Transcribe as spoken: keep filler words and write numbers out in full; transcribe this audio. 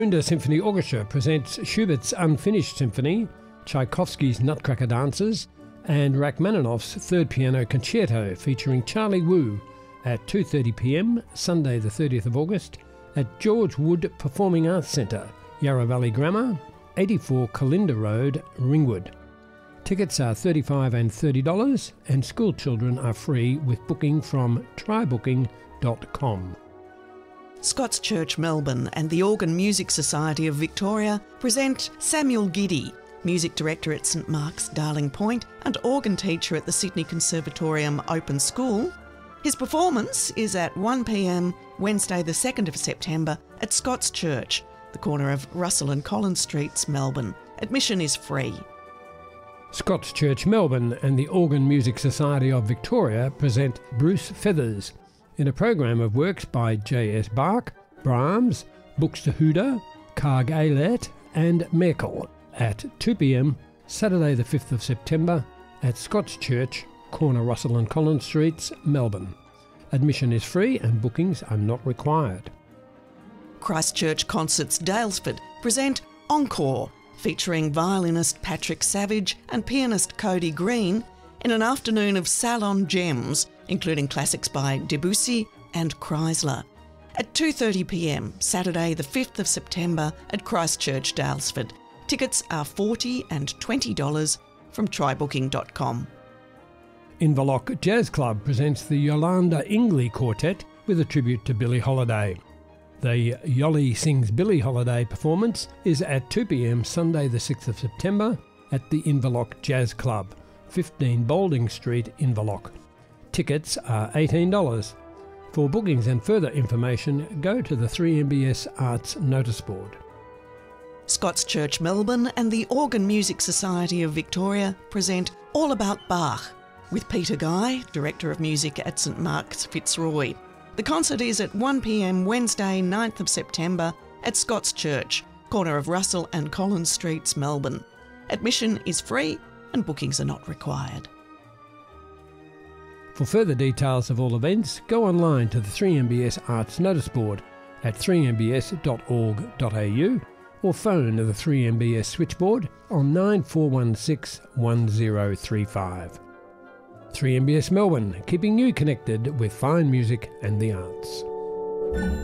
Under Symphony Orchestra presents Schubert's Unfinished Symphony, Tchaikovsky's Nutcracker Dances, and Rachmaninoff's Third Piano Concerto featuring Charlie Wu at two thirty p m Sunday the thirtieth of August at George Wood Performing Arts Centre, Yarra Valley Grammar, eighty-four Kalinda Road, Ringwood. Tickets are thirty-five dollars and thirty dollars and school children are free with booking from try booking dot com. Scots Church Melbourne and the Organ Music Society of Victoria present Samuel Giddy, Music Director at St Mark's Darling Point and organ teacher at the Sydney Conservatorium Open School. His performance is at one p m Wednesday the second of September at Scots Church, the corner of Russell and Collins Streets, Melbourne. Admission is free. Scots Church Melbourne and the Organ Music Society of Victoria present Bruce Feathers in a program of works by J S Bach, Brahms, Buxtehude, Karg Eilet and Merkel at two p m Saturday the fifth of September at Scots Church, corner Russell and Collins Streets, Melbourne. Admission is free and bookings are not required. Christchurch Concerts Daylesford present Encore, featuring violinist Patrick Savage and pianist Cody Green in an afternoon of salon gems, including classics by Debussy and Chrysler. At two thirty p m Saturday the fifth of September at Christchurch Daylesford. Tickets are forty dollars and twenty dollars from try booking dot com. Inverloch Jazz Club presents the Yolanda Ingley Quartet with a tribute to Billie Holiday. The Yoli Sings Billie Holiday performance is at two p m Sunday the sixth of September at the Inverloch Jazz Club, fifteen Balding Street, Inverloch. Tickets are eighteen dollars. For bookings and further information, go to the three M B S Arts notice board. Scots Church Melbourne and the Organ Music Society of Victoria present All About Bach with Peter Guy, Director of Music at St Mark's Fitzroy. The concert is at one p m Wednesday ninth of September at Scots Church, corner of Russell and Collins Streets, Melbourne. Admission is free and bookings are not required. For further details of all events, go online to the three M B S Arts notice board at three m b s dot org dot a u or phone the three M B S switchboard on nine four one six one zero three five. three M B S Melbourne, keeping you connected with fine music and the arts.